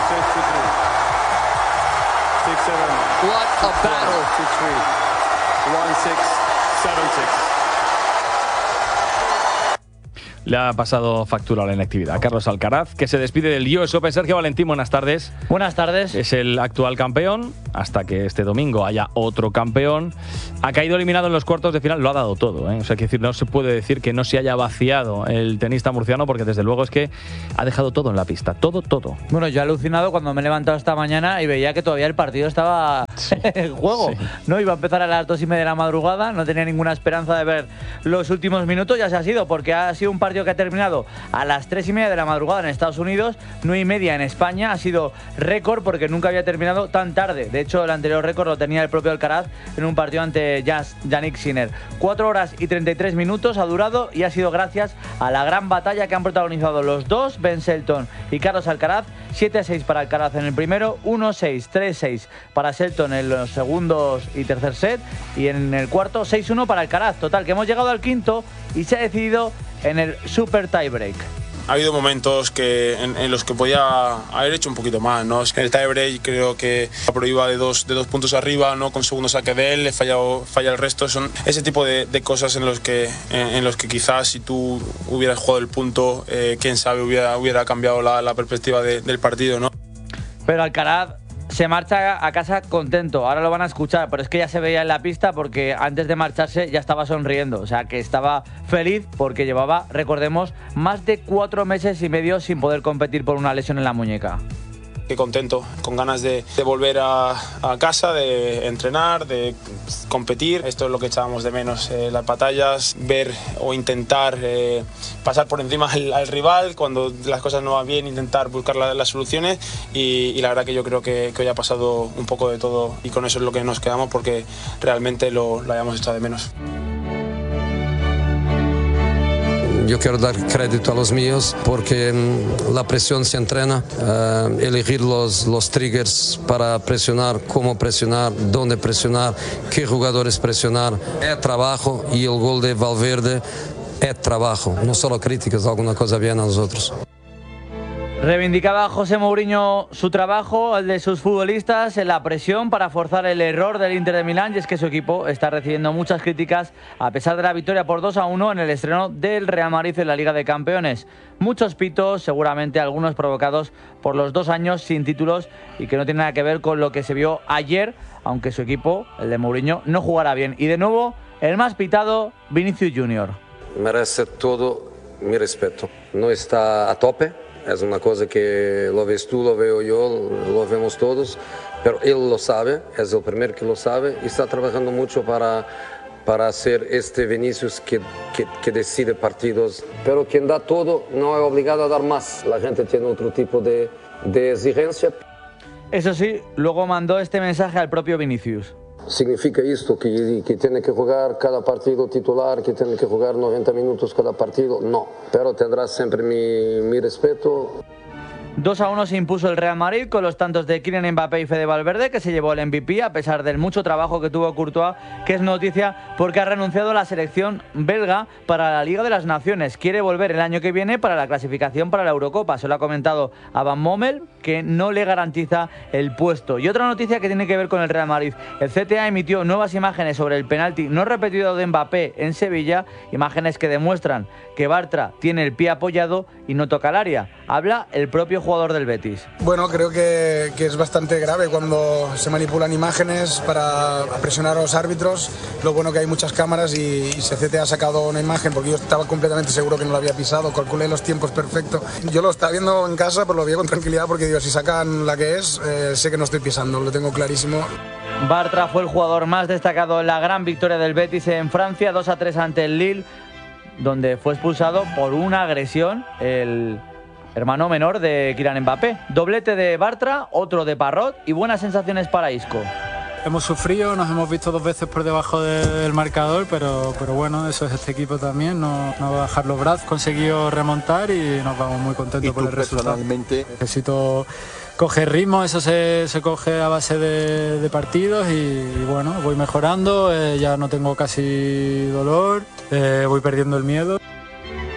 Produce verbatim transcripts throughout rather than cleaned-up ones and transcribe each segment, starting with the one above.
What a battle. Le ha pasado factura a la inactividad. Carlos Alcaraz, que se despide del U S Open. Sergio Valentín, buenas tardes. Buenas tardes. Es el actual campeón, hasta que este domingo haya otro campeón. Ha caído eliminado en los cuartos de final, lo ha dado todo, ¿eh? O sea, que decir, no se puede decir que no se haya vaciado el tenista murciano, porque desde luego es que ha dejado todo en la pista, todo, todo. Bueno, yo he alucinado cuando me he levantado esta mañana y veía que todavía el partido estaba sí, en juego. Sí. No iba a empezar a las dos y media de la madrugada, no tenía ninguna esperanza de ver los últimos minutos, ya se ha sido, porque ha sido un partido que ha terminado a las tres y media de la madrugada en Estados Unidos, nueve y media en España. Ha sido récord porque nunca había terminado tan tarde. De hecho, el anterior récord lo tenía el propio Alcaraz en un partido ante Jannik Sinner. cuatro horas y treinta y tres minutos ha durado y ha sido gracias a la gran batalla que han protagonizado los dos, Ben Shelton y Carlos Alcaraz. siete a seis para Alcaraz en el primero, uno seis, tres seis para Shelton en los segundos y tercer set, y en el cuarto seis uno para Alcaraz. Total, que hemos llegado al quinto y se ha decidido en el super tiebreak. Ha habido momentos que, en, en los que podía haber hecho un poquito más, ¿no? Es que en el tiebreak creo que la prueba iba de dos, de dos puntos arriba, ¿no? Con segundo saque de él, le fallado, falla el resto. Son ese tipo de, de cosas en los, que, en, en los que quizás si tú hubieras jugado el punto, eh, quién sabe, hubiera, hubiera cambiado la, la perspectiva de, del partido, ¿no? Pero Alcaraz se marcha a casa contento, ahora lo van a escuchar, pero es que ya se veía en la pista porque antes de marcharse ya estaba sonriendo, o sea que estaba feliz porque llevaba, recordemos, más de cuatro meses y medio sin poder competir por una lesión en la muñeca. Qué contento, con ganas de, de volver a, a casa, de entrenar, de competir. Esto es lo que echábamos de menos, eh, las batallas, ver o intentar eh, pasar por encima al, al rival cuando las cosas no van bien, intentar buscar la, las soluciones y, y la verdad que yo creo que, que hoy ha pasado un poco de todo y con eso es lo que nos quedamos porque realmente lo, lo habíamos echado de menos. Yo quiero dar crédito a los míos porque la presión se entrena, uh, elegir los, los triggers para presionar, cómo presionar, dónde presionar, qué jugadores presionar, es trabajo y el gol de Valverde es trabajo, no solo críticas, alguna cosa bien a nosotros. Reivindicaba José Mourinho su trabajo, el de sus futbolistas, en la presión para forzar el error del Inter de Milán, y es que su equipo está recibiendo muchas críticas a pesar de la victoria por dos a uno en el estreno del Real Madrid en la Liga de Campeones. Muchos pitos, seguramente algunos provocados por los dos años sin títulos y que no tienen nada que ver con lo que se vio ayer, aunque su equipo, el de Mourinho, no jugará bien. Y de nuevo, el más pitado, Vinicius Junior. Merece todo mi respeto, no está a tope. Es una cosa que lo ves tú, lo veo yo, lo vemos todos, pero él lo sabe, es el primero que lo sabe y está trabajando mucho para, para hacer este Vinicius que, que, que decide partidos. Pero quien da todo no es obligado a dar más, la gente tiene otro tipo de, de exigencia. Eso sí, luego mandó este mensaje al propio Vinicius. ¿Significa esto que, que tiene que jugar cada partido titular, que tiene que jugar noventa minutos cada partido? No, pero tendrás siempre mi, mi respeto. dos a uno se impuso el Real Madrid con los tantos de Kylian Mbappé y Fede Valverde, que se llevó el M V P a pesar del mucho trabajo que tuvo Courtois, que es noticia porque ha renunciado a la selección belga para la Liga de las Naciones. Quiere volver el año que viene para la clasificación para la Eurocopa. Se lo ha comentado a Van Bommel, que no le garantiza el puesto. Y otra noticia que tiene que ver con el Real Madrid. El C T A emitió nuevas imágenes sobre el penalti no repetido de Mbappé en Sevilla, imágenes que demuestran que Bartra tiene el pie apoyado y no toca el área. Habla el propio jugador del Betis. Bueno, creo que, que es bastante grave cuando se manipulan imágenes para presionar a los árbitros. Lo bueno que hay muchas cámaras y, y C T A ha sacado una imagen porque yo estaba completamente seguro que no lo había pisado, calculé los tiempos perfectos. Yo lo estaba viendo en casa, pero lo vi con tranquilidad porque digo, si sacan la que es, eh, sé que no estoy pisando, lo tengo clarísimo. Bartra fue el jugador más destacado en la gran victoria del Betis en Francia, dos a tres ante el Lille, donde fue expulsado por una agresión el hermano menor de Kylian Mbappé. Doblete de Bartra, otro de Parrot y buenas sensaciones para Isco. Hemos sufrido, nos hemos visto dos veces por debajo de, del marcador, pero, pero bueno, eso es este equipo también, no, no va a bajar los brazos, conseguido remontar y nos vamos muy contentos por el resultado. Necesito coger ritmo, eso se, se coge a base de, de partidos y, y bueno, voy mejorando, eh, ya no tengo casi dolor, eh, voy perdiendo el miedo.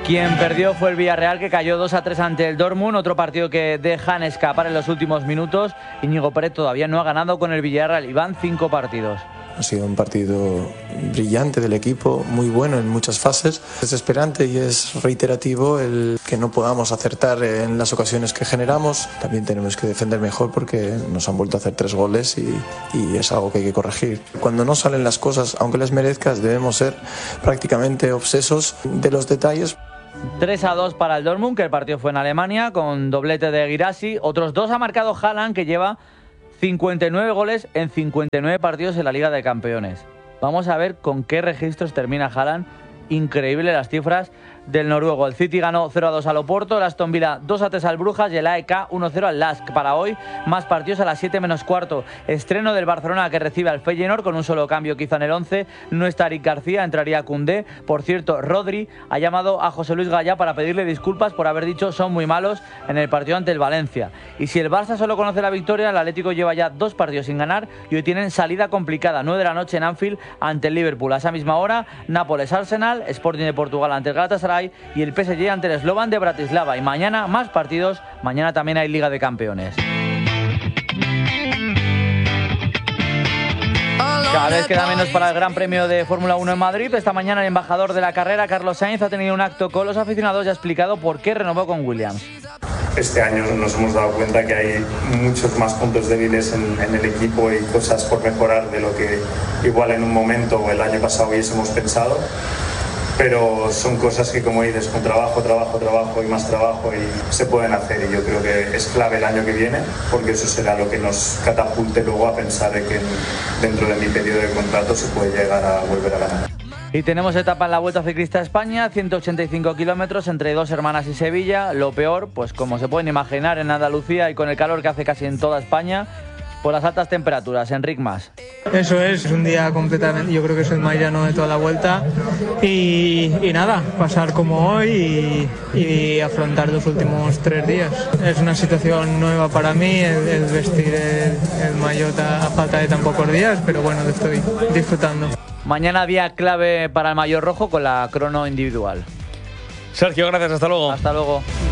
Quien perdió fue el Villarreal, que cayó dos a tres ante el Dortmund, otro partido que dejan escapar en los últimos minutos. Íñigo Pérez todavía no ha ganado con el Villarreal y van cinco partidos. Ha sido un partido brillante del equipo, muy bueno en muchas fases. Es desesperante y es reiterativo el que no podamos acertar en las ocasiones que generamos. También tenemos que defender mejor porque nos han vuelto a hacer tres goles y, y es algo que hay que corregir. Cuando no salen las cosas, aunque les merezcas, debemos ser prácticamente obsesos de los detalles. tres a dos para el Dortmund, que el partido fue en Alemania, con doblete de Guirassy. Otros dos ha marcado Haaland, que lleva cincuenta y nueve goles en cincuenta y nueve partidos en la Liga de Campeones. Vamos a ver con qué registros termina Haaland. Increíble las cifras del noruego. El City ganó cero a dos al Oporto, el Aston Villa dos a tres al Brujas y el A E K uno cero al Lask. Para hoy, más partidos a las siete menos cuarto. Estreno del Barcelona, que recibe al Feyenoord con un solo cambio quizá en el once. No está Eric García, entraría Koundé. Por cierto, Rodri ha llamado a José Luis Gallá para pedirle disculpas por haber dicho son muy malos en el partido ante el Valencia. Y si el Barça solo conoce la victoria, el Atlético lleva ya dos partidos sin ganar y hoy tienen salida complicada. nueve de la noche en Anfield ante el Liverpool. A esa misma hora, Nápoles-Arsenal, Sporting de Portugal ante el Galatasaray y el P S G ante el Slovan de Bratislava. Y mañana más partidos, mañana también hay Liga de Campeones. Cada vez queda menos para el Gran Premio de Fórmula uno en Madrid. Esta mañana el embajador de la carrera, Carlos Sainz, ha tenido un acto con los aficionados y ha explicado por qué renovó con Williams. Este año nos hemos dado cuenta que hay muchos más puntos débiles en, en el equipo y cosas por mejorar de lo que igual en un momento o el año pasado hubiésemos pensado. Pero son cosas que, como dices, con trabajo, trabajo, trabajo y más trabajo y se pueden hacer. Y yo creo que es clave el año que viene, porque eso será lo que nos catapulte luego a pensar de que dentro de mi periodo de contrato se puede llegar a volver a ganar. Y tenemos etapa en la Vuelta Ciclista a España, ciento ochenta y cinco kilómetros entre Dos Hermanas y Sevilla. Lo peor, pues como se pueden imaginar, en Andalucía y con el calor que hace casi en toda España, por las altas temperaturas. Enric Mas. Eso es, es un día completamente, yo creo que es el más llano de toda la vuelta y, y nada, pasar como hoy y, y afrontar los últimos tres días. Es una situación nueva para mí el, el vestir el, el maillot a falta de tan pocos días, pero bueno, lo estoy disfrutando. Mañana día clave para el maillot rojo con la crono individual. Sergio, gracias, hasta luego. Hasta luego.